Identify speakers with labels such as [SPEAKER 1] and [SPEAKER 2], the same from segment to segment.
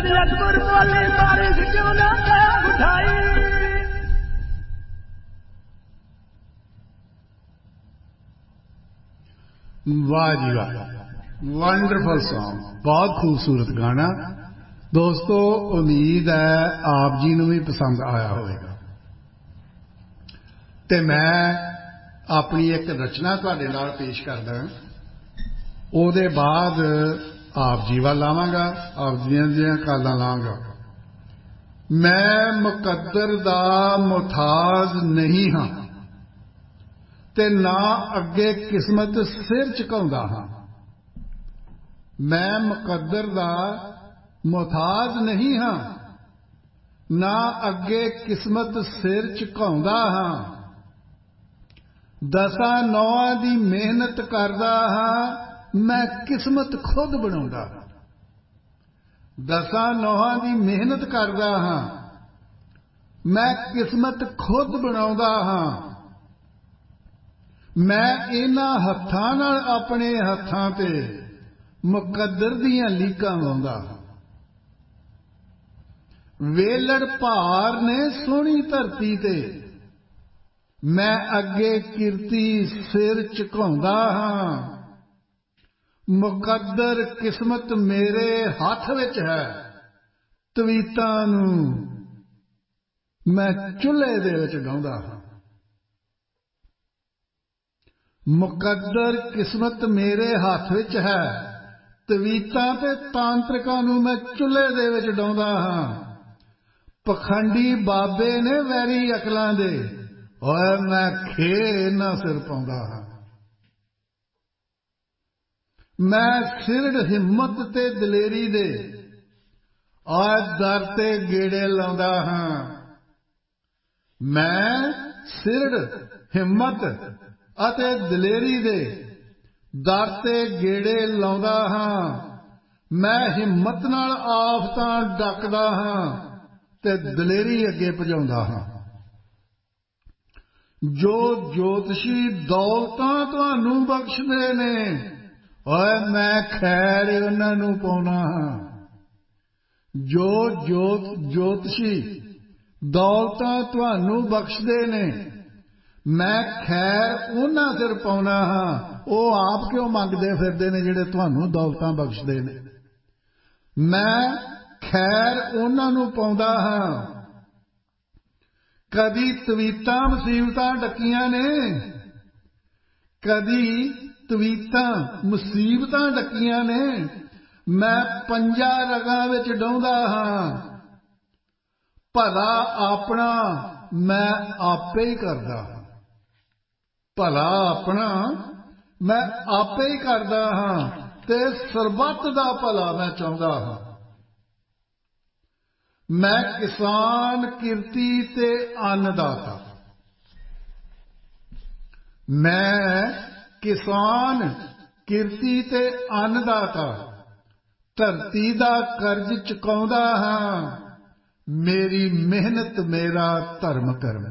[SPEAKER 1] जद अकबर बोली बारिश क्यों ना उठाई।
[SPEAKER 2] वाह जी वाह, वंडरफुल सॉन्ग, बहुत खूबसूरत गाना। दोस्तों उम्मीद है आप जी ਨੂੰ भी पसंद आया होगा। ते मैं अपनी एक रचना तुहाडे नाल पेश करदा, ਉਹਦੇ बाद आप जी वाल आवांगा, आप ਦੀਆਂ ਕਾਲਾਂ ਲਾਂਗਾ। मैं मुकद्दर दा मुथाज नहीं हाँ ते ना अगे किस्मत सिर झुकाउंदा हाँ। मैं मुकद्दर दा मुथाज नहीं हाँ ना अगे किस्मत सिर झुकाउंदा हाँ। दसां नौआं दी मेहनत करदा हाँ मैं किस्मत खुद बनाउंदा। दसां नौआं दी मेहनत करदा हाँ मैं किस्मत खुद बनाउंदा हाँ। मैं इन्हां हत्थां नाल अपने हत्थां ते मुकद्दर दियां लीकां लाउंदा। वेलड़ भार ने सोहनी धरती ते मैं अगे किरती सिर झुकाउंदा हाँ। मुकद्दर किस्मत मेरे हथ विच है तवीतां नूं मैं चुल्हे दे विच गाउंदा हाँ। मुकद्दर किस्मत मेरे हाथ विच है तवीतां ते तांत्रिकां नूं मैं चुल्हे दे विच डाउंदा हाँ। पखंडी बाबे ने वैरी अकलां दे ओए मैं खेर इन्हां सिर पाउंदा हाँ। मैं सिरड़ हिम्मत ते दलेरी दे ओए दर ते गेड़े लाउंदा हाँ। मैं सिरड़ हिम्मत अते दलेरी दे दर ते गेड़े लाउंदा हाँ। मैं हिम्मत नाल आफतां डकदा हाँ ते दलेरी अगे भजाउंदा हाँ। जो ज्योतिषी दौलतां तुहानूं बख्शदे ने ओए मैं खैर उन्हां नूं पाउणा हाँ। जो ज्योतिषी दौलतां तुहानूं बख्शदे ने मैं खैर उन्हां सिर पाउणा हाँ। ਉਹ ਆਪ क्यों मंगदे फिरदे ने ਜਿਹੜੇ ਤੁਹਾਨੂੰ ਦੌਲਤਾਂ ਬਖਸ਼ਦੇ ਨੇ। मैं खैर उन्हां नूं पाउंदा हाँ। कदी तवीतां मुसीबतां डकीਆਂ ने कदी तवीतां मुसीबतां डकीਆਂ ने मैं पंजा रगां विच डाउंदा हाँ। भला अपना मैं आपे ही करदा। भला अपना मैं आपे ही करदा हाँ ते सरबत दा भला मैं चाहुंदा हाँ। मैं किसान किरती ते अन्नदाता। मैं किसान किरती ते अन्नदाता धरती दा कर्ज चुकाउंदा हाँ। मेरी मेहनत मेरा धर्म कर्म।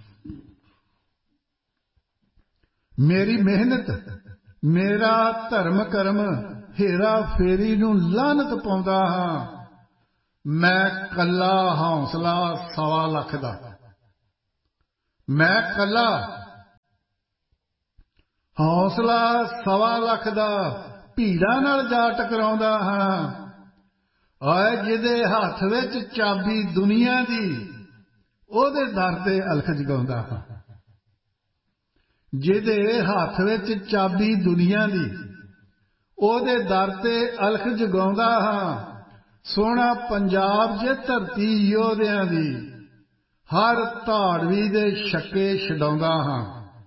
[SPEAKER 2] मेरी मेहनत मेरा धर्म कर्म हेरा फेरी नूं लानत पाउंदा हाँ। मैं कला हौसला 1.25 लाख दा। मैं कला हौसला 1.25 लाख दा भीड़ां नाल जा टकराउंदा हाँ। ओए जिहदे हथ विच चाबी दुनिया दी ओहदे दर ते अलख जगाउंदा हाँ। जिहदे हथ विच चाबी दुनिया दी ओहदे दर ते अलख जगाउंदा हाँ। सोहना पंजाब जे धरती योधियां दी हर धाड़वी दे छक्के छडाउंदा हाँ।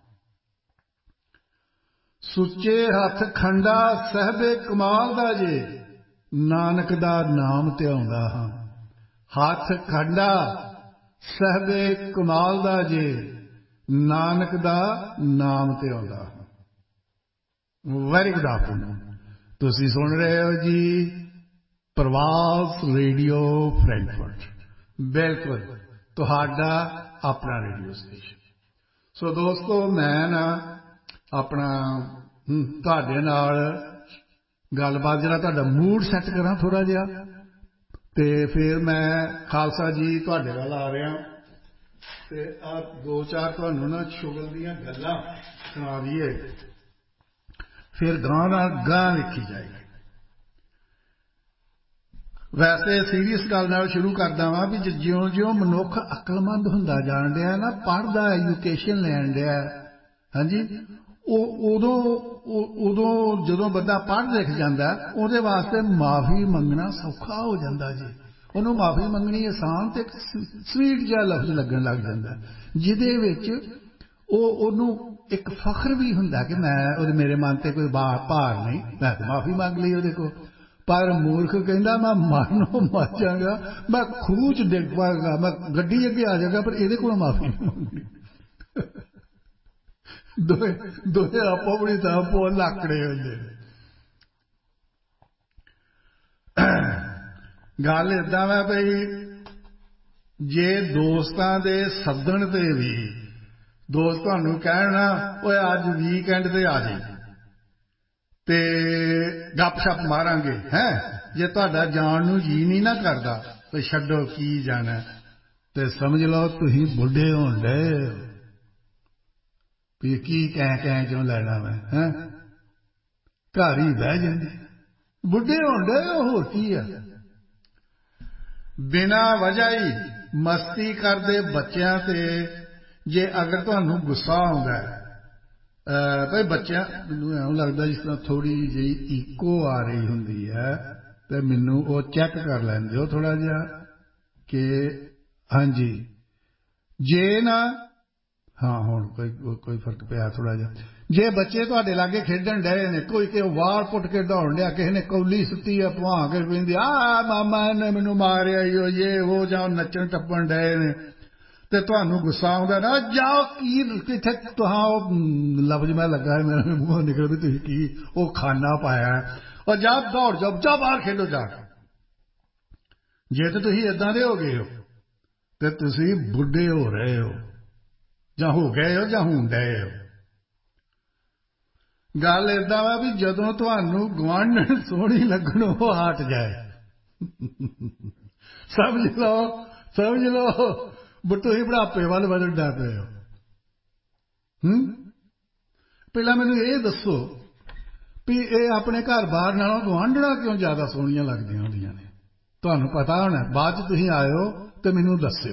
[SPEAKER 2] सुच्चे हथ खंडा सहबे कमाल दा जे नानक दा नाम ध्याउंदा हाँ। हथ खंडा सहबे कमाल दा जे नानक दा नाम ध्याउंदा। Very good afternoon. तुसीं सुन रहे हो जी प्रवास रेडियो फ्रैंकफर्ट, बिल्कुल तुहाडा अपना रेडियो स्टेशन। सो दोस्तों मैं ना अपना तुहाडे नाल गलबात जरा तुहाडा मूड सैट करा थोड़ा जिहा ਤੇ ਫਿਰ ਮੈਂ ਖਾਲਸਾ ਜੀ ਤੁਹਾਡੇ ਵੱਲ ਆ ਰਿਹਾ ਤੇ ਆ ਦੋ ਚਾਰ ਤੁਹਾਨੂੰ ਨਾ ਸ਼ੁਗਲ ਦੀਆਂ ਗੱਲਾਂ ਸੁਣਾ ਦਈਏ, ਫਿਰ ਗਾਂ ਨਾਲ ਗਾਂ ਵੇਖੀ ਜਾਏਗੀ। ਵੈਸੇ ਸੀਰੀਅਸ ਗੱਲ ਨਾਲ ਸ਼ੁਰੂ ਕਰਦਾ ਵਾਂ ਵੀ ਜਿਉਂ ਜਿਉਂ ਮਨੁੱਖ ਅਕਲਮੰਦ ਹੁੰਦਾ ਜਾਣ ਡਿਆ ਨਾ, ਪੜ੍ਹਦਾ, ਐਜੂਕੇਸ਼ਨ ਲੈਣ ਡਿਆ, ਹਾਂਜੀ, ਉਦੋਂ ਜਦੋਂ ਬੰਦਾ ਪੜ੍ਹ ਲਿਖ ਜਾਂਦਾ ਉਹਦੇ ਵਾਸਤੇ ਮਾਫੀ ਮੰਗਣਾ ਸੌਖਾ ਹੋ ਜਾਂਦਾ ਜੀ। ਉਹਨੂੰ ਮਾਫੀ ਮੰਗਣੀ ਆਸਾਨ ਤੇ ਸਵੀਟ ਜਿਹਾ ਲਫ਼ਜ਼ ਲੱਗਣ ਲੱਗ ਜਾਂਦਾ, ਜਿਹਦੇ ਵਿੱਚ ਉਹਨੂੰ ਇੱਕ ਫਖਰ ਵੀ ਹੁੰਦਾ ਕਿ ਮੈਂ ਮੇਰੇ ਮਨ ਤੇ ਕੋਈ ਭਾਰ ਨਹੀਂ, ਮੈਂ ਤਾਂ ਮਾਫੀ ਮੰਗ ਲਈ ਉਹਦੇ ਕੋਲ। ਪਰ ਮੂਰਖ ਕਹਿੰਦਾ ਮੈਂ ਮਰਨੋਂ ਮਰ ਜਾਗਾ, ਮੈਂ ਖੂਹ ਚ ਡਿੱਗ ਪਾਂਗਾ, ਮੈਂ ਗੱਡੀ ਅੱਗੇ ਆ ਜਾਗਾ, ਪਰ ਇਹਦੇ ਕੋਲ ਮਾਫੀ ਨਹੀਂ ਮੰਗਣੀ। ਦੋਹੇ ਆਪੋ ਆਪਣੀ ਥਾਂ ਪੋ ਲੱਕੜੇ ਹੁੰਦੇ ਨੇ। ਗੱਲ ਏਦਾਂ ਵਾ ਬਈ ਜੇ ਦੋਸਤਾਂ ਦੇ ਸੱਦਣ ਤੇ ਵੀ ਦੋਸਤ ਤੁਹਾਨੂੰ ਕਹਿਣ ਨਾ ਓਏ ਅੱਜ ਵੀਕਐਂਡ ਤੇ ਆ ਜਾਈਂ ਤੇ ਗੱਪ ਸ਼ੱਪ ਮਾਰਾਂਗੇ, ਜੇ ਤੁਹਾਡਾ ਜਾਣ ਨੂੰ ਜੀ ਨਹੀਂ ਨਾ ਕਰਦਾ ਤੇ ਛੱਡੋ ਕੀ ਜਾਣਾ, ਤੇ ਸਮਝ ਲਓ ਤੁਸੀਂ ਬੁੱਢੇ ਹੋਣ ਡਏ ਹੋ ਵੀ ਕੀ ਕਹਿ ਚੋਂ ਲੈਣਾ ਮੈਂ, ਘਰ ਹੀ ਬਹਿ ਜਾਂਦੇ, ਬੁੱਢੇ ਹੋਣ ਡਏ ਹੋ, ਹੋਰ ਕੀ ਆ। ਬਿਨਾਂ ਵਜ੍ਹਾ ਹੀ ਮਸਤੀ ਕਰਦੇ ਬੱਚਿਆਂ ਤੇ ਜੇ ਅਗਰ ਤੁਹਾਨੂੰ ਗੁੱਸਾ ਆਉਂਦਾ ਭਾਈ ਬੱਚਿਆਂ, ਮੈਨੂੰ ਇਉਂ ਲੱਗਦਾ ਜਿਸ ਤਰ੍ਹਾਂ ਥੋੜ੍ਹੀ ਜਿਹੀ ਈਕੋ ਆ ਰਹੀ ਹੁੰਦੀ ਹੈ, ਤੇ ਮੈਨੂੰ ਉਹ ਚੈੱਕ ਕਰ ਲੈਣ ਦਿਓ ਥੋੜ੍ਹਾ ਜਿਹਾ ਕਿ ਹਾਂਜੀ ਜੇ ਨਾ, ਹਾਂ ਹੁਣ ਕੋਈ ਫਰਕ ਪਿਆ ਥੋੜ੍ਹਾ ਜਿਹਾ। ਜੇ ਬੱਚੇ ਤੁਹਾਡੇ ਲਾਗੇ ਖੇਡਣ ਡਏ ਨੇ, ਕੋਈ ਕਿ ਵਾਰ ਪੁੱਟ ਕੇ ਦੌੜਨ ਡਿਆ, ਕਿਸੇ ਨੇ ਕੌਲੀ ਸੁੱਤੀ ਆ ਭੁਆ ਕੇ ਕਹਿੰਦੀ ਆ ਮਾਮਾ ਇਹਨੇ ਮੈਨੂੰ ਮਾਰਿਆ ਇਹ ਉਹ, ਜਾਂ ਨੱਚਣ ਟੱਪਣ ਡਏ ਨੇ ਤੇ ਤੁਹਾਨੂੰ ਗੁੱਸਾ ਆਉਂਦਾ ਨਾ, ਜਾਓ ਕੀ ਕਿੱਥੇ ਤੁਹਾਂ ਉਹ ਲਫ਼ਜ਼ ਮੈਂ ਲੱਗਾ ਮੇਰੇ ਮੂੰਹੋਂ ਨਿਕਲ ਵੀ ਤੁਸੀਂ ਕੀ ਉਹ ਖਾਨਾ ਪਾਇਆ, ਔਰ ਜਾ ਦੌੜ ਜਾਓ, ਜਾ ਬਾਹਰ ਖੇਡੋ ਜਾ ਕੇ। ਜੇ ਤੇ ਤੁਸੀਂ ਏਦਾਂ ਦੇ ਹੋ ਗਏ ਹੋ ਤੇ ਤੁਸੀਂ ਬੁੱਢੇ ਹੋ ਰਹੇ ਹੋ, ਜਾਂ ਹੋ ਗਏ ਹੋ ਜਾਂ ਹੋਣ ਡਏ ਹੋ। ਗੱਲ ਏਦਾਂ ਵਾ ਵੀ ਜਦੋਂ ਤੁਹਾਨੂੰ ਗੁਆਂਢਣ ਸੋਹਣੀ ਲੱਗਣੋਂ ਹਟ ਜਾਏ, ਸਮਝ ਲਓ ਤੁਸੀਂ ਬੁਢਾਪੇ ਵੱਲ ਵਧਣ ਲੱਗ ਪਏ ਹੋ। ਪਹਿਲਾਂ ਮੈਨੂੰ ਇਹ ਦੱਸੋ ਵੀ ਇਹ ਆਪਣੇ ਘਰ ਬਾਹਰ ਨਾਲੋਂ ਗੁਆਂਢਣਾ ਕਿਉਂ ਜ਼ਿਆਦਾ ਸੋਹਣੀਆਂ ਲੱਗਦੀਆਂ ਹੁੰਦੀਆਂ ਨੇ? ਤੁਹਾਨੂੰ ਪਤਾ ਹੋਣਾ, ਬਾਅਦ ਚ ਤੁਸੀਂ ਆਇਓ ਤੇ ਮੈਨੂੰ ਦੱਸਿਓ।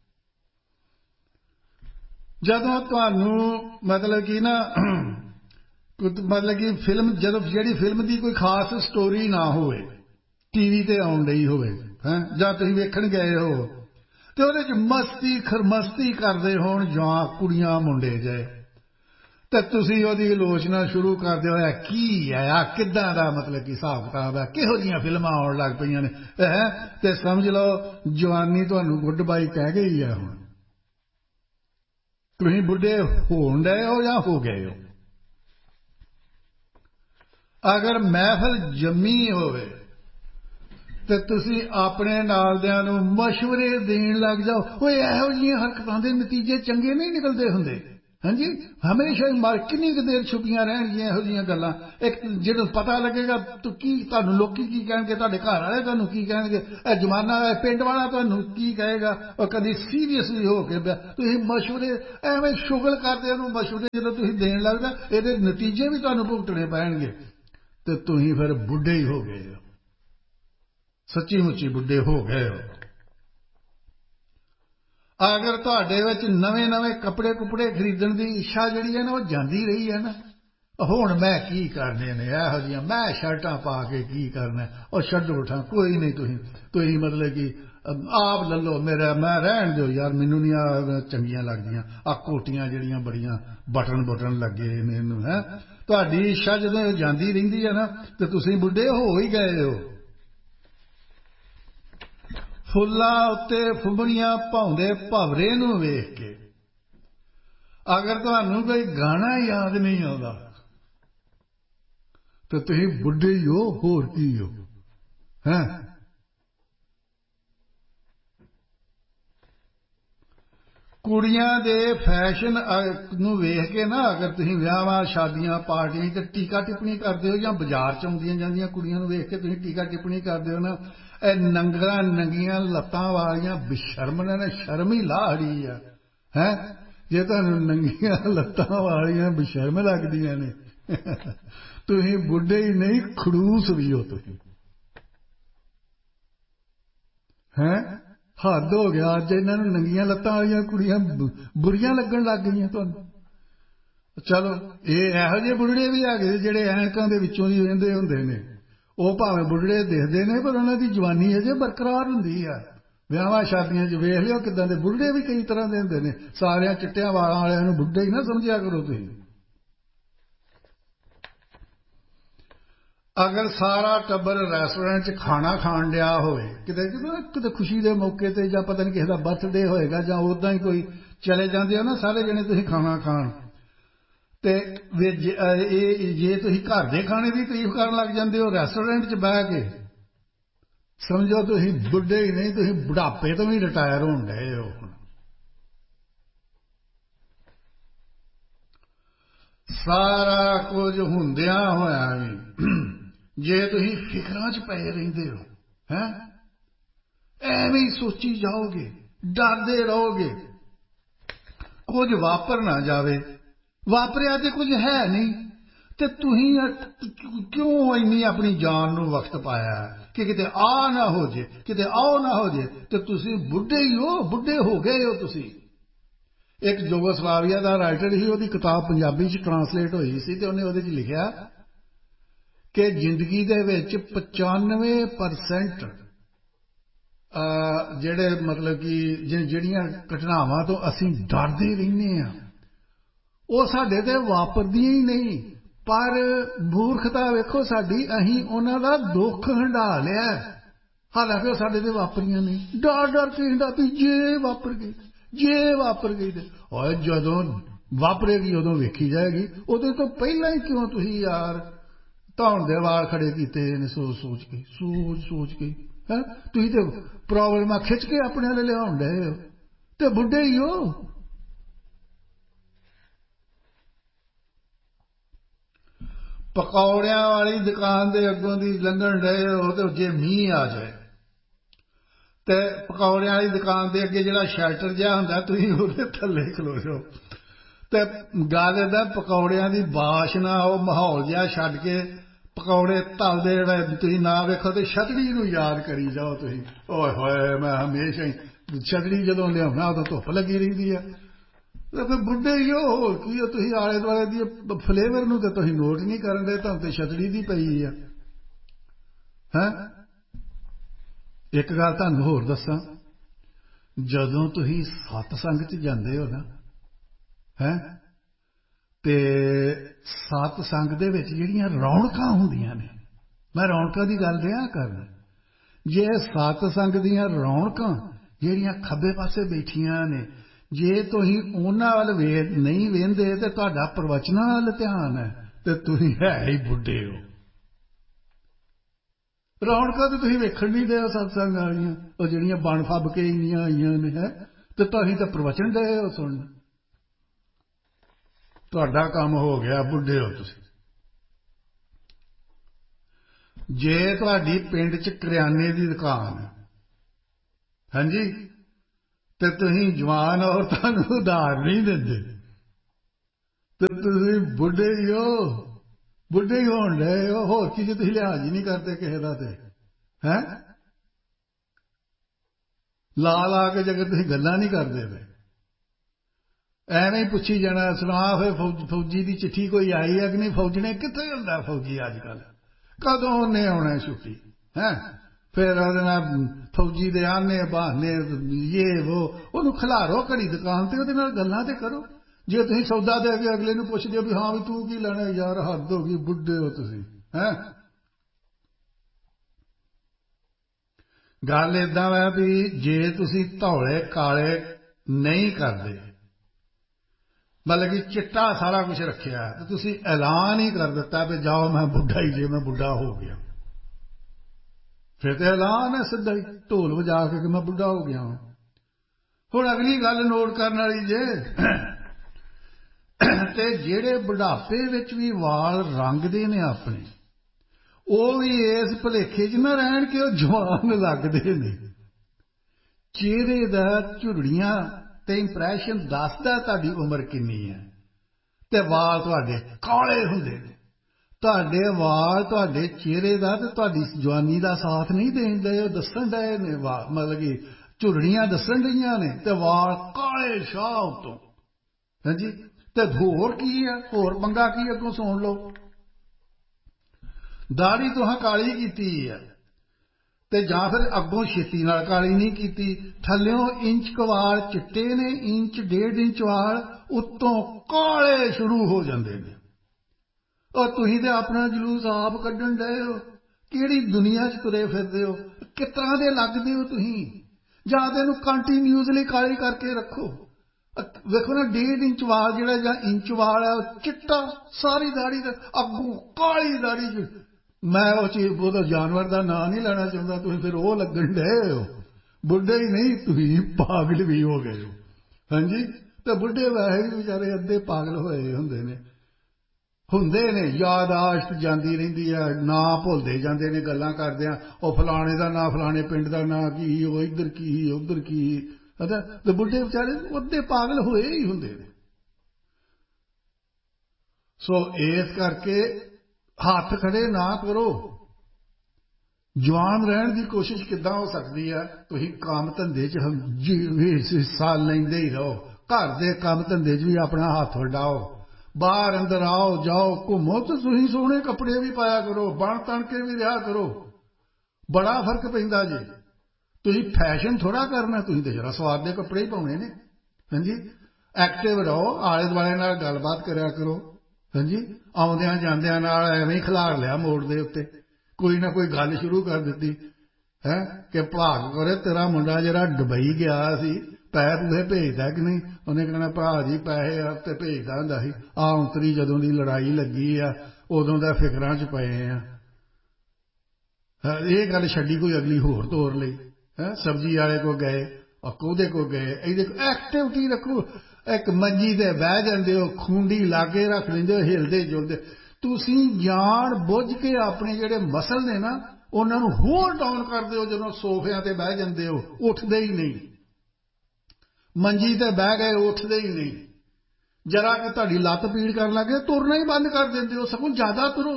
[SPEAKER 2] ਜਦੋਂ ਤੁਹਾਨੂੰ ਮਤਲਬ ਕਿ ਨਾ ਮਤਲਬ ਕਿ ਫਿਲਮ, ਜਦੋਂ ਜਿਹੜੀ ਫਿਲਮ ਦੀ ਕੋਈ ਖਾਸ ਸਟੋਰੀ ਨਾ ਹੋਵੇ, ਟੀਵੀ ਤੇ ਆਉਣ ਡਈ ਹੋਵੇ, ਜਾਂ ਤੁਸੀਂ ਵੇਖਣ ਗਏ ਹੋ ਤੇ ਉਹਦੇ ਚ ਮਸਤੀ ਖਰਮਸਤੀ ਕਰਦੇ ਹੋਣ ਜਾਂ ਕੁੜੀਆਂ ਮੁੰਡੇ ਜੇ, ਤੇ ਤੁਸੀਂ ਉਹਦੀ ਆਲੋਚਨਾ ਸ਼ੁਰੂ ਕਰ ਦਿਓ, ਕੀ ਹੈ ਆ, ਕਿੱਦਾਂ ਦਾ ਮਤਲਬ ਕਿ ਹਿਸਾਬ ਕਿਤਾਬ ਹੈ, ਕਿਹੋ ਜਿਹੀਆਂ ਫਿਲਮਾਂ ਆਉਣ ਲੱਗ ਪਈਆਂ ਨੇ, ਤੇ ਸਮਝ ਲਓ ਜਵਾਨੀ ਤੁਹਾਨੂੰ ਗੁੱਡ ਬਾਈ ਕਹਿ ਗਈ ਹੈ। ਹੁਣ ਤੁਸੀਂ ਬੁੱਢੇ ਹੋਣ ਡਏ ਹੋ ਜਾਂ ਹੋ ਗਏ ਹੋ। ਅਗਰ ਮਹਿਫਲ ਜੰਮੀ ਹੋਵੇ ਤੇ ਤੁਸੀਂ ਆਪਣੇ ਨਾਲਦਿਆਂ ਨੂੰ ਮਸ਼ਵਰੇ ਦੇਣ ਲੱਗ ਜਾਓ, ਓਏ ਇਹੋ ਜਿਹੀਆਂ ਹਰਕਤਾਂ ਦੇ ਨਤੀਜੇ ਚੰਗੇ ਨਹੀਂ ਨਿਕਲਦੇ ਹੁੰਦੇ, ਹਾਂਜੀ, ਹਮੇਸ਼ਾ ਹੀ ਕਿੰਨੀ ਕੁ ਦੇਰ ਛੁਪੀਆਂ ਰਹਿਣਗੀਆਂ ਇਹੋ ਜਿਹੀਆਂ ਗੱਲਾਂ। ਇੱਕ ਜਦੋਂ ਪਤਾ ਲੱਗੇਗਾ ਕੀ ਤੁਹਾਨੂੰ ਲੋਕੀ ਕੀ ਕਹਿਣਗੇ, ਤੁਹਾਡੇ ਘਰ ਵਾਲੇ ਤੁਹਾਨੂੰ ਕੀ ਕਹਿਣਗੇ, ਇਹ ਜ਼ਮਾਨਾ ਪਿੰਡ ਵਾਲਾ ਤੁਹਾਨੂੰ ਕੀ ਕਹੇਗਾ, ਉਹ ਕਦੀ ਸੀਰੀਅਸਲੀ ਹੋ ਕੇ ਤੁਸੀਂ ਮਸ਼ਵਰੇ ਐਵੇਂ ਸ਼ੁਗਲ ਕਰਦੇ ਉਹਨੂੰ ਮਸ਼ਵਰੇ ਜਦੋਂ ਤੁਸੀਂ ਦੇਣ ਲੱਗਦਾ, ਇਹਦੇ ਨਤੀਜੇ ਵੀ ਤੁਹਾਨੂੰ ਭੁਗਤਣੇ ਪੈਣਗੇ ਤੇ ਤੁਸੀਂ ਫਿਰ ਬੁੱਢੇ ਹੀ ਹੋ ਗਏ ਹੋ, ਸੱਚੀ ਮੁੱਚੀ ਬੁੱਢੇ ਹੋ ਗਏ ਹੋ। ਅਗਰ ਤੁਹਾਡੇ ਵਿੱਚ ਨਵੇਂ ਕੱਪੜੇ ਖਰੀਦਣ ਦੀ ਇੱਛਾ ਜਿਹੜੀ ਹੈ ਨਾ ਉਹ ਜਾਂਦੀ ਰਹੀ ਹੈ ਨਾ, ਹੁਣ ਮੈਂ ਕੀ ਕਰਨੇ ਨੇ ਇਹੋ ਜਿਹੀਆਂ, ਮੈਂ ਸ਼ਰਟਾਂ ਪਾ ਕੇ ਕੀ ਕਰਨਾ, ਉਹ ਛੱਡੋ ਉਠਾ ਕੋਈ ਨਹੀਂ, ਤੁਸੀਂ ਮਤਲਬ ਕਿ ਆਪ ਲੈ ਲਓ, ਮੈਂ ਰਹਿਣ ਦਿਓ ਯਾਰ, ਮੈਨੂੰ ਨਹੀਂ ਆ ਚੰਗੀਆਂ ਲੱਗਦੀਆਂ ਆ ਕੋਟੀਆਂ ਜਿਹੜੀਆਂ ਬੜੀਆਂ ਬਟਨ ਲੱਗੇ ਮੈਨੂੰ, ਤੁਹਾਡੀ ਇੱਛਾ ਜਦੋਂ ਜਾਂਦੀ ਰਹਿੰਦੀ ਹੈ ਨਾ ਤੇ ਤੁਸੀਂ ਬੁੱਢੇ ਹੋ ਹੀ ਗਏ ਹੋ। ਫੁੱਲਾਂ ਉੱਤੇ ਫੁੰਬਣੀਆਂ ਭਾਉਂਦੇ ਭਵਰੇ ਨੂੰ ਵੇਖ ਕੇ ਅਗਰ ਤੁਹਾਨੂੰ ਕੋਈ ਗਾਣਾ ਯਾਦ ਨਹੀਂ ਆਉਂਦਾ ਤੇ ਤੁਸੀਂ ਬੁੱਢੇ ਹੀ ਹੋ, ਹੋਰ ਕੀ ਹੋ। ਕੁੜੀਆਂ ਦੇ ਫੈਸ਼ਨ ਨੂੰ ਵੇਖ ਕੇ ਨਾ ਅਗਰ ਤੁਸੀਂ ਵਿਆਹਾਂ ਸ਼ਾਦੀਆਂ ਪਾਰਟੀਆਂ ਤੇ ਟੀਕਾ ਟਿੱਪਣੀ ਕਰਦੇ ਹੋ ਜਾਂ ਬਾਜ਼ਾਰ ਚ ਆਉਂਦੀਆਂ ਜਾਂਦੀਆਂ ਕੁੜੀਆਂ ਨੂੰ ਵੇਖ ਕੇ ਤੁਸੀਂ ਟੀਕਾ ਟਿੱਪਣੀ ਕਰਦੇ ਹੋ ਨਾ, ਇਹ ਨੰਗਰਾਂ ਨੰਗੀਆਂ ਲੱਤਾਂ ਵਾਲੀਆਂ ਬੇਸ਼ਰਮ ਨੇ, ਸ਼ਰਮ ਹੀ ਲਾਹੜੀ ਆ ਹੈ। ਜੇ ਤੁਹਾਨੂੰ ਨੰਗੀਆਂ ਲੱਤਾਂ ਵਾਲੀਆਂ ਬੇਸ਼ਰਮ ਲੱਗਦੀਆਂ ਨੇ ਤੁਸੀਂ ਬੁੱਢੇ ਹੀ ਨਹੀਂ ਖੜੂਸ ਵੀ ਹੋ ਤੁਸੀਂ ਹੈ। ਹੱਦ ਹੋ ਗਿਆ। ਅੱਜ ਇਹਨਾਂ ਨੂੰ ਨੰਗੀਆਂ ਲੱਤਾਂ ਵਾਲੀਆਂ ਕੁੜੀਆਂ ਬੁਰੀਆਂ ਲੱਗਣ ਲੱਗ ਗਈਆਂ ਤੁਹਾਨੂੰ। ਚਲੋ ਇਹ ਇਹੋ ਜਿਹੇ ਬੁੱਢੜੇ ਵੀ ਹੈਗੇ ਜਿਹੜੇ ਐਨਕਾਂ ਦੇ ਵਿੱਚੋਂ ਦੀ ਵਹਿੰਦੇ ਹੁੰਦੇ ਨੇ, ਉਹ ਭਾਵੇਂ ਬੁੱਢੜੇ ਦਿਖਦੇ ਨੇ ਪਰ ਉਹਨਾਂ ਦੀ ਜਵਾਨੀ ਅਜੇ ਬਰਕਰਾਰ ਹੁੰਦੀ ਆ। ਵਿਆਹਾਂ ਸ਼ਾਦੀਆਂ 'ਚ ਵੇਖ ਲਿਓ ਕਿੱਦਾਂ ਦੇ ਬੁੱਢੜੇ ਵੀ ਕਈ ਤਰ੍ਹਾਂ ਦੇ ਹੁੰਦੇ ਨੇ। ਸਾਰਿਆਂ ਚਿੱਟਿਆਂ ਵਾਲਾਂ ਵਾਲਿਆਂ ਨੂੰ ਬੁੱਢੇ ਹੀ ਨਾ ਸਮਝਿਆ ਕਰੋ ਤੁਸੀਂ। ਅਗਰ ਸਾਰਾ ਟੱਬਰ ਰੈਸਟੋਰੈਂਟ 'ਚ ਖਾਣਾ ਖਾਣ ਡਿਆ ਹੋਵੇ ਕਿਤੇ ਖੁਸ਼ੀ ਦੇ ਮੌਕੇ ਤੇ, ਜਾਂ ਪਤਾ ਨਹੀਂ ਕਿਸੇ ਦਾ ਬਰਥਡੇ ਹੋਏਗਾ ਜਾਂ ਉੱਦਾਂ ਹੀ ਕੋਈ ਚਲੇ ਜਾਂਦੇ ਹੋ ਨਾ ਸਾਰੇ ਜਣੇ ਤੁਸੀਂ ਖਾਣਾ ਖਾਣ, ਤੇ ਜੇ ਤੁਸੀਂ ਘਰ ਦੇ ਖਾਣੇ ਦੀ ਤਾਰੀਫ ਕਰਨ ਲੱਗ ਜਾਂਦੇ ਹੋ ਰੈਸਟੋਰੈਂਟ 'ਚ ਬਹਿ ਕੇ, ਸਮਝੋ ਤੁਸੀਂ ਬੁੱਢੇ ਹੀ ਨਹੀਂ, ਤੁਸੀਂ ਬੁਢਾਪੇ ਤੋਂ ਵੀ ਰਿਟਾਇਰ ਹੋਣ ਡਏ ਹੋ। ਸਾਰਾ ਕੁਝ ਹੁੰਦਿਆਂ ਹੋਇਆ ਵੀ ਜੇ ਤੁਸੀਂ ਫਿਕਰਾਂ 'ਚ ਪਏ ਰਹਿੰਦੇ ਹੋ ਹੈਂ, ਐਵੇਂ ਹੀ ਸੋਚੀ ਜਾਓਗੇ, ਡਰਦੇ ਰਹੋਗੇ ਕੁਝ ਵਾਪਰ ਨਾ ਜਾਵੇ। ਵਾਪਰਿਆ ਤੇ ਕੁਝ ਹੈ ਨਹੀਂ ਤੇ ਤੁਸੀਂ ਕਿਉਂ ਇੰਨੀ ਆਪਣੀ ਜਾਨ ਨੂੰ ਵਕਤ ਪਾਇਆ ਕਿ ਕਿਤੇ ਆ ਨਾ ਹੋ ਜੇ, ਕਿਤੇ ਆਓ ਨਾ ਹੋ ਜੇ, ਤੇ ਤੁਸੀਂ ਬੁੱਢੇ ਹੀ ਹੋ, ਬੁੱਢੇ ਹੋ ਗਏ ਹੋ ਤੁਸੀਂ। ਇੱਕ ਯੂਗੋਸਲਾਵੀਆ ਦਾ ਰਾਈਟਰ ਸੀ, ਉਹਦੀ ਕਿਤਾਬ ਪੰਜਾਬੀ 'ਚ ਟਰਾਂਸਲੇਟ ਹੋਈ ਸੀ ਤੇ ਉਹਨੇ ਉਹਦੇ 'ਚ ਲਿਖਿਆ ਕਿ ਜ਼ਿੰਦਗੀ ਦੇ ਵਿੱਚ 95% ਜਿਹੜੇ ਮਤਲਬ ਕਿ ਜਿਹੜੀਆਂ ਘਟਨਾਵਾਂ ਤੋਂ ਅਸੀਂ ਡਰਦੇ ਰਹਿੰਦੇ ਹਾਂ ਉਹ ਸਾਡੇ ਤੇ ਵਾਪਰਦੀਆਂ ਹੀ ਨਹੀਂ, ਪਰ ਮੂਰਖਤਾ ਵੇਖੋ ਸਾਡੀ, ਅਸੀਂ ਉਹਨਾਂ ਦਾ ਦੁੱਖ ਹੰਢਾ ਲਿਆ, ਹਾਲਾਂਕਿ ਉਹ ਸਾਡੇ ਤੇ ਵਾਪਰੀਆਂ ਨਹੀਂ। ਡਰ ਕੇ ਹੰਢਾ ਵੀ ਜੇ ਵਾਪਰ ਗਈ, ਜੇ ਵਾਪਰ ਗਈ ਤੇ ਓਏ ਜਦੋਂ ਵਾਪਰੇਗੀ ਉਦੋਂ ਵੇਖੀ ਜਾਏਗੀ। ਉਹਦੇ ਤੋਂ ਪਹਿਲਾਂ ਹੀ ਕਿਉਂ ਤੁਸੀਂ ਯਾਰ ਧੌਣ ਦੇ ਵਾਲ ਖੜੇ ਕੀਤੇ ਨੇ ਸੋਚ ਕੇ ਹੈਂ। ਤੁਸੀਂ ਤੇ ਪ੍ਰੋਬਲਮਾਂ ਖਿੱਚ ਕੇ ਆਪਣੇ ਵਾਲੇ ਲਿਆਉਣ ਡਏ ਹੋ ਤੇ ਬੁੱਢੇ ਹੀ ਹੋ। ਪਕੌੜਿਆਂ ਵਾਲੀ ਦੁਕਾਨ ਦੇ ਅੱਗੋਂ ਦੀ ਲੰਘਣ ਡਏ ਹੋ ਤੇ ਜੇ ਮੀਂਹ ਆ ਜਾਏ ਤੇ ਪਕੌੜਿਆਂ ਵਾਲੀ ਦੁਕਾਨ ਦੇ ਅੱਗੇ ਜਿਹੜਾ ਸ਼ੈਲਟਰ ਜਿਹਾ ਹੁੰਦਾ ਤੁਸੀਂ ਉਹਦੇ ਥੱਲੇ ਖਲੋ ਜਾਓ ਤੇ ਗੱਲ ਏਦਾਂ ਪਕੌੜਿਆਂ ਦੀ ਬਾਸ਼ਨਾ ਉਹ ਮਾਹੌਲ ਜਿਹਾ ਛੱਡ ਕੇ ਪਕੌੜੇ ਤਲਦੇ ਤੁਸੀਂ ਨਾ ਵੇਖੋ ਤੇ ਛਤੜੀ ਨੂੰ ਯਾਦ ਕਰੀ ਜਾਓ ਤੁਸੀਂ। ਓਏ ਹੋਏ ਮੈਂ ਹਮੇਸ਼ਾ ਹੀ ਛਤੜੀ ਜਦੋਂ ਲਿਆਉਣਾ ਉਦੋਂ ਧੁੱਪ ਲੱਗੀ ਰਹਿੰਦੀ ਆ ਤੇ ਫਿਰ ਬੁੱਢੇ ਹੀ ਹੋ। ਹੋਰ ਕੀ ਤੁਸੀਂ ਆਲੇ ਦੁਆਲੇ ਦੀ ਫਲੇਵਰ ਨੂੰ ਤੇ ਤੁਸੀਂ ਨੋਟ ਨਹੀਂ ਕਰਨ ਦੇ, ਤੁਹਾਨੂੰ ਤੇ ਛਤੜੀ ਦੀ ਪਈ ਆ ਹੈਂ। ਇੱਕ ਗੱਲ ਤੁਹਾਨੂੰ ਹੋਰ ਦੱਸਾਂ, ਜਦੋਂ ਤੁਸੀਂ ਸਤਸੰਗ 'ਚ ਜਾਂਦੇ ਹੋ ਨਾ ਹੈਂ, ਤੇ ਸਤਸੰਗ ਦੇ ਵਿੱਚ ਜਿਹੜੀਆਂ ਰੌਣਕਾਂ ਹੁੰਦੀਆਂ ਨੇ, ਮੈਂ ਰੌਣਕਾਂ ਦੀ ਗੱਲ ਰਿਹਾ ਕਰਨ, ਜੇ ਸਤਸੰਗ ਦੀਆਂ ਰੌਣਕਾਂ ਜਿਹੜੀਆਂ ਖੱਬੇ ਪਾਸੇ ਬੈਠੀਆਂ ਨੇ, ਜੇ ਤੁਸੀਂ ਉਹਨਾਂ ਵੱਲ ਨਹੀਂ ਵੇਖਦੇ ਤੇ ਤੁਹਾਡਾ ਪ੍ਰਵਚਨਾਂ ਵੱਲ ਧਿਆਨ ਹੈ ਤੇ ਤੁਸੀਂ ਹੈ ਹੀ ਬੁੱਢੇ ਹੋ। ਰੌਣਕਾਂ ਤਾਂ ਤੁਸੀਂ ਵੇਖਣ ਨਹੀਂ ਦਿਓ ਸਤਸੰਗ ਵਾਲੀਆਂ, ਉਹ ਜਿਹੜੀਆਂ ਬਣ ਫੱਬ ਕੇ ਇੰਨੀਆਂ ਆਈਆਂ ਨੇ ਹੈ, ਤੇ ਤੁਸੀਂ ਤਾਂ ਪ੍ਰਵਚਨ ਡਏ ਹੋ ਸੁਣਨ। ਤੁਹਾਡਾ ਕੰਮ ਹੋ ਗਿਆ, ਬੁੱਢੇ ਹੋ ਤੁਸੀਂ। ਜੇ ਤੁਹਾਡੀ ਪਿੰਡ 'ਚ ਕਰਿਆਨੇ ਦੀ ਦੁਕਾਨ ਹੈ ਹਾਂਜੀ, ਤੇ ਤੁਸੀਂ ਜਵਾਨ ਔਰਤਾਂ ਨੂੰ ਉਧਾਰ ਨਹੀਂ ਦਿੰਦੇ ਤੇ ਤੁਸੀਂ ਬੁੱਢੇ ਹੀ ਹੋ, ਬੁੱਢੇ ਹੀ ਹੋਣ ਡਏ ਹੋ। ਹੋਰ ਕੀ ਜੇ ਤੁਸੀਂ ਲਿਹਾਜ਼ ਹੀ ਨਹੀਂ ਕਰਦੇ ਕਿਸੇ ਦਾ ਤੇ ਹੈਂ, ਲਾ ਕੇ ਜੇਕਰ ਤੁਸੀਂ ਗੱਲਾਂ ਨਹੀਂ ਕਰਦੇ ਪਏ ਐਵੇਂ ਹੀ ਪੁੱਛੀ ਜਾਣਾ, ਸੁਣਾ ਫਿਰ ਫੌਜੀ ਦੀ ਚਿੱਠੀ ਕੋਈ ਆਈ ਹੈ ਕਿ ਨਹੀਂ। ਫੌਜਣੇ ਕਿੱਥੇ ਹੁੰਦਾ ਫੌਜੀ ਅੱਜ ਕੱਲ੍ਹ, ਕਦੋਂ ਉਹਨੇ ਆਉਣਾ ਛੁੱਟੀ ਹੈਂ। ਫਿਰ ਉਹਦੇ ਨਾਲ ਫੌਜੀ ਦੇ ਆਨੇ ਬਹਾਨੇ ਇਹ ਉਹਨੂੰ ਖਿਲਾਰੋ ਘੜੀ ਦੁਕਾਨ ਤੇ, ਉਹਦੇ ਨਾਲ ਗੱਲਾਂ ਤੇ ਕਰੋ। ਜੇ ਤੁਸੀਂ ਸੌਦਾ ਦੇ ਕੇ ਅਗਲੇ ਨੂੰ ਪੁੱਛਦੇ ਹੋ ਵੀ ਹਾਂ ਵੀ ਤੂੰ ਕੀ ਲੈਣਾ, ਯਾਰ ਹੱਦ ਹੋ ਗਈ, ਬੁੱਢੇ ਹੋ ਤੁਸੀਂ ਹੈਂ। ਗੱਲ ਏਦਾਂ ਹੈ ਵੀ ਜੇ ਤੁਸੀਂ ਧੌਲੇ ਕਾਲੇ ਨਹੀਂ ਕਰਦੇ, ਮਤਲਬ ਕਿ ਚਿੱਟਾ ਸਾਰਾ ਕੁਝ ਰੱਖਿਆ, ਤੇ ਤੁਸੀਂ ਐਲਾਨ ਹੀ ਕਰ ਦਿੱਤਾ ਵੀ ਜਾਓ ਮੈਂ ਬੁੱਢਾ ਹੀ, ਜੇ ਮੈਂ ਬੁੱਢਾ ਹੋ ਗਿਆ ਫਿਰ ਤੇ ਐਲਾਨ ਹੈ ਸਿੱਧਾ ਹੀ ਢੋਲ ਵਜਾ ਕੇ ਕਿ ਮੈਂ ਬੁੱਢਾ ਹੋ ਗਿਆ। ਹੁਣ ਅਗਲੀ ਗੱਲ ਨੋਟ ਕਰਨ ਵਾਲੀ ਜੇ ਤੇ ਜਿਹੜੇ ਬੁਢਾਪੇ ਵਿੱਚ ਵੀ ਵਾਲ ਰੰਗਦੇ ਨੇ ਆਪਣੇ, ਉਹ ਵੀ ਇਸ ਭੁਲੇਖੇ 'ਚ ਨਾ ਰਹਿਣ ਕਿ ਉਹ ਜਵਾਨ ਲੱਗਦੇ ਨੇ। ਚਿਹਰੇ ਦਾ ਝੁਰੜੀਆਂ ਤੇ ਇੰਪ੍ਰੈਸ਼ਨ ਦੱਸਦਾ ਤੁਹਾਡੀ ਉਮਰ ਕਿੰਨੀ ਹੈ, ਤੇ ਵਾਲ ਤੁਹਾਡੇ ਕਾਲੇ ਹੁੰਦੇ ਨੇ। ਤੁਹਾਡੇ ਵਾਲ ਤੁਹਾਡੇ ਚਿਹਰੇ ਦਾ ਤੇ ਤੁਹਾਡੀ ਜਵਾਨੀ ਦਾ ਸਾਥ ਨਹੀਂ ਦੇਂਦੇ, ਉਹ ਦੱਸਣ ਡਏ ਨੇ ਮਤਲਬ ਕਿ ਝੁਰੜੀਆਂ ਦੱਸਣ ਡਈਆਂ ਨੇ ਤੇ ਵਾਲ ਕਾਲੇ ਸ਼ਾਹ ਉੱਤੋਂ। ਹਾਂਜੀ, ਤੇ ਹੋਰ ਕੀ ਆ, ਹੋਰ ਪੰਗਾ ਕੀ? ਅੱਗੋਂ ਸੁਣ ਲਓ। ਦਾੜੀ ਤੁਹਾਂ ਕਾਲੀ ਕੀਤੀ ਆ ਤੇ ਜਾਂ ਫਿਰ ਅੱਗੋਂ ਛੇਤੀ ਨਾਲ ਕਾਲੀ ਨਹੀਂ ਕੀਤੀ। ਥੱਲਿਓਂ ਇੰਚ ਕੁ ਵਾਲ ਚਿੱਟੇ ਨੇ, ਇੰਚ 1.5 ਇੰਚ ਵਾਲ ਉੱਤੋਂ ਕਾਲੇ ਸ਼ੁਰੂ ਹੋ ਜਾਂਦੇ ਨੇ। ਉਹ ਤੁਸੀਂ ਤੇ ਆਪਣਾ ਜਲੂਸ ਆਪ ਕੱਢਣ ਡਏ ਹੋ। ਕਿਹੜੀ ਦੁਨੀਆ 'ਚ ਤੁਰੇ ਫਿਰਦੇ ਹੋ? ਕਿਸ ਤਰ੍ਹਾਂ ਦੇ ਲੱਗਦੇ ਹੋ ਤੁਸੀਂ? ਜਾਂ ਤਾਂ ਇਹਨੂੰ ਕੰਟੀਨਿਊਸਲੀ ਕਾਲੀ ਕਰਕੇ ਰੱਖੋ। ਵੇਖੋ ਨਾ, 1.5 ਇੰਚ ਵਾਲ ਜਿਹੜਾ ਜਾਂ ਇੰਚ ਵਾਲ ਹੈ ਉਹ ਚਿੱਟਾ, ਸਾਰੀ ਦਾੜੀ ਦਾ ਅੱਗੋਂ ਕਾਲੀ ਦਾੜੀ। ਮੈਂ ਉਹ ਚੀਜ਼ ਉਹਦਾ ਜਾਨਵਰ ਦਾ ਨਾਂ ਨਹੀਂ ਲੈਣਾ ਚਾਹੁੰਦਾ, ਤੁਸੀਂ ਫਿਰ ਉਹ ਲੱਗਣ ਡਏ ਹੋ। ਬੁੱਢੇ ਹੀ ਨਹੀਂ, ਤੁਸੀਂ ਪਾਗਲ ਵੀ ਹੋ ਗਏ ਹੋ। ਹਾਂਜੀ, ਤੇ ਬੁੱਢੇ ਵੈਸੇ ਵੀ ਵਿਚਾਰੇ ਅੱਧੇ ਪਾਗਲ ਹੋਏ ਹੁੰਦੇ ਨੇ ਯਾਦਾਸ਼ਤ ਜਾਂਦੀ ਰਹਿੰਦੀ ਹੈ, ਨਾਂ ਭੁੱਲਦੇ ਜਾਂਦੇ ਨੇ ਗੱਲਾਂ ਕਰਦਿਆਂ। ਉਹ ਫਲਾਣੇ ਦਾ ਨਾਂ, ਫਲਾਣੇ ਪਿੰਡ ਦਾ ਨਾਂ ਕੀ, ਉਹ ਇੱਧਰ ਕੀ ਉੱਧਰ ਕੀ। ਤੇ ਬੁੱਢੇ ਵਿਚਾਰੇ ਅੱਧੇ ਪਾਗਲ ਹੋਏ ਹੀ ਹੁੰਦੇ ਨੇ। ਸੋ ਇਸ ਕਰਕੇ ਹੱਥ ਖੜੇ ਨਾ ਕਰੋ। ਜਵਾਨ ਰਹਿਣ ਦੀ ਕੋਸ਼ਿਸ਼ ਕਿੱਦਾਂ ਹੋ ਸਕਦੀ ਹੈ? ਤੁਸੀਂ ਕੰਮ ਧੰਦੇ 'ਚ ਹਿੱਸਾ ਲੈਂਦੇ ਹੀ ਰਹੋ। ਘਰ ਦੇ ਕੰਮ ਧੰਦੇ 'ਚ ਵੀ ਆਪਣਾ ਹੱਥ ਵਡਾਓ। ਬਾਹਰ ਅੰਦਰ ਆਓ ਜਾਓ ਘੁੰਮੋ ਤੇ ਤੁਸੀਂ ਸੋਹਣੇ ਕੱਪੜੇ ਵੀ ਪਾਇਆ ਕਰੋ, ਬਣ ਤਣ ਕੇ ਵੀ ਰਿਹਾ ਕਰੋ। ਬੜਾ ਫਰਕ ਪੈਂਦਾ ਜੇ। ਤੁਸੀਂ ਫੈਸ਼ਨ ਥੋੜ੍ਹਾ ਕਰਨਾ, ਤੁਸੀਂ ਤਾਂ ਜਰਾ ਸਵਾਦ ਦੇ ਕੱਪੜੇ ਹੀ ਪਾਉਣੇ ਨੇ। ਹਾਂਜੀ, ਐਕਟਿਵ ਰਹੋ, ਆਲੇ ਦੁਆਲੇ ਨਾਲ ਗੱਲਬਾਤ ਕਰਿਆ ਕਰੋ। ਹਾਂਜੀ, ਆਉਂਦਿਆਂ ਜਾਂਦਿਆਂ ਨਾਲ ਐਵੇਂ ਹੀ ਖਿਲਾਰ ਲਿਆ ਮੋੜ ਦੇ ਉੱਤੇ, ਕੋਈ ਨਾ ਕੋਈ ਗੱਲ ਸ਼ੁਰੂ ਕਰ ਦਿੱਤੀ ਹੈ ਕਿ ਭਾਗ ਕਰੇ ਤੇਰਾ ਮੁੰਡਾ ਜਿਹੜਾ ਦੁਬਈ ਗਿਆ ਸੀ, ਪੈਸੇ ਪੂਸੇ ਭੇਜਦਾ ਕਿ ਨਹੀਂ? ਉਹਨੇ ਕਹਿਣਾ ਭਰਾ ਜੀ ਪੈਸੇ ਆ ਤੇ ਭੇਜਦਾ ਹੁੰਦਾ ਸੀ, ਆਹ ਉਂਤਰੀ ਜਦੋਂ ਦੀ ਲੜਾਈ ਲੱਗੀ ਆ ਉਦੋਂ ਦਾ ਫਿਕਰਾਂ 'ਚ ਪਏ ਆ। ਇਹ ਗੱਲ ਛੱਡੀ, ਕੋਈ ਅਗਲੀ ਹੋਰ ਤੋਰ ਲਈ। ਸਬਜ਼ੀ ਵਾਲੇ ਕੋਲ ਗਏ, ਉਹਦੇ ਕੋਲ ਗਏ, ਇਹਦੇ ਕੋਲ ਐਕਟਿਵਿਟੀ ਰੱਖੋ। ਇੱਕ ਮੰਜੀ 'ਤੇ ਬਹਿ ਜਾਂਦੇ ਹੋ, ਖੂੰਡੀ ਲਾਗੇ ਰੱਖ ਲੈਂਦੇ ਹੋ, ਹਿਲਦੇ ਜੁਲਦੇ। ਤੁਸੀਂ ਜਾਣ ਬੁੱਝ ਕੇ ਆਪਣੇ ਜਿਹੜੇ ਮਸਲ ਨੇ ਨਾ ਉਹਨਾਂ ਨੂੰ ਹੋਰ ਡਾਊਨ ਕਰਦੇ ਹੋ। ਜਦੋਂ ਸੋਫਿਆਂ 'ਤੇ ਬਹਿ ਜਾਂਦੇ ਹੋ ਉੱਠਦੇ ਹੀ ਨਹੀਂ, ਮੰਜੀ 'ਤੇ ਬਹਿ ਗਏ ਉੱਠਦੇ ਹੀ ਨਹੀਂ। ਜਰਾ ਕਿ ਤੁਹਾਡੀ ਲੱਤ ਪੀੜ ਕਰਨ ਲੱਗੇ ਤੁਰਨਾ ਹੀ ਬੰਦ ਕਰ ਦਿੰਦੇ ਹੋ, ਸਗੋਂ ਜ਼ਿਆਦਾ ਤੁਰੋ।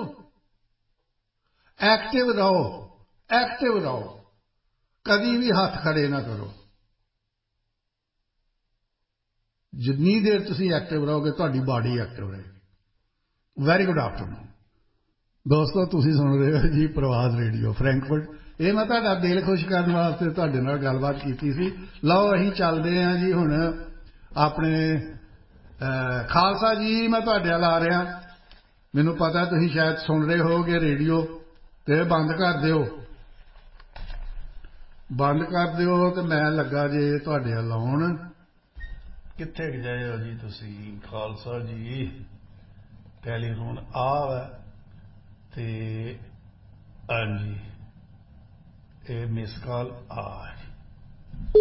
[SPEAKER 2] ਐਕਟਿਵ ਰਹੋ, ਐਕਟਿਵ ਰਹੋ, ਕਦੀ ਵੀ ਹੱਥ ਖੜੇ ਨਾ ਕਰੋ। ਜਿੰਨੀ ਦੇਰ ਤੁਸੀਂ ਐਕਟਿਵ ਰਹੋਗੇ ਤੁਹਾਡੀ ਬਾਡੀ ਐਕਟਿਵ ਰਹੇਗੀ। ਵੈਰੀ ਗੁੱਡ ਆਫਟਰਨੂਨ ਦੋਸਤੋ, ਤੁਸੀਂ ਸੁਣ ਰਹੇ ਹੋ ਜੀ ਪ੍ਰਵਾਦ ਰੇਡੀਓ ਫਰੈਂਕਫਰਟ। ਇਹ ਮੈਂ ਤੁਹਾਡਾ ਦਿਲ ਖੁਸ਼ ਕਰਨ ਵਾਸਤੇ ਤੁਹਾਡੇ ਨਾਲ ਗੱਲਬਾਤ ਕੀਤੀ ਸੀ। ਲਓ ਅਸੀਂ ਚੱਲਦੇ ਹਾਂ ਜੀ ਹੁਣ ਆਪਣੇ ਖਾਲਸਾ ਜੀ। ਮੈਂ ਤੁਹਾਡੇ ਵੱਲ ਆ ਰਿਹਾ, ਮੈਨੂੰ ਪਤਾ ਤੁਸੀਂ ਸ਼ਾਇਦ ਸੁਣ ਰਹੇ ਹੋਗੇ ਰੇਡੀਓ, ਤੇ ਬੰਦ ਕਰ ਦਿਓ, ਬੰਦ ਕਰ ਦਿਓ। ਤੇ ਮੈਂ ਲੱਗਾ ਜੇ ਤੁਹਾਡੇ ਵੱਲ ਆਉਣ। ਕਿੱਥੇ ਗਏ ਹੋ ਜੀ ਤੁਸੀਂ ਖਾਲਸਾ ਜੀ? ਟੈਲੀਫੋਨ ਆ ਵੈ ਤੇ ਹਾਂਜੀ ਇਹ ਮਿਸ ਕਾਲ ਆ।